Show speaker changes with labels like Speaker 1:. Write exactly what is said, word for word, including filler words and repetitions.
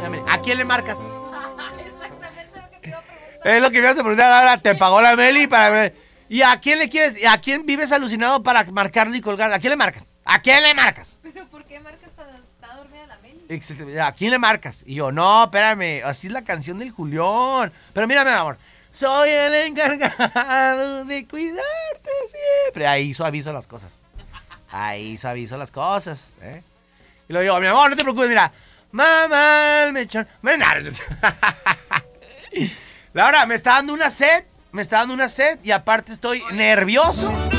Speaker 1: ¿A quién le marcas? Exactamente lo que te iba a preguntar. Es lo que me ibas a preguntar ahora. Te pagó la Meli para... ¿Y a quién le quieres? ¿A quién vives alucinado para marcarle y colgar? ¿A quién le marcas? ¿A quién le marcas?
Speaker 2: ¿Pero por qué marcas cuando está dormida la Meli?
Speaker 1: ¿A quién le marcas? Y yo, no, espérame, así es la canción del Julián. Pero mírame, amor. Soy el encargado de cuidarte siempre. Ahí suavizo las cosas. Ahí suavizo las cosas, ¿eh? Y lo digo, mi amor, no te preocupes, mira. Mamá, el mechón. Laura, me está dando una sed. Me está dando una sed y aparte estoy nervioso.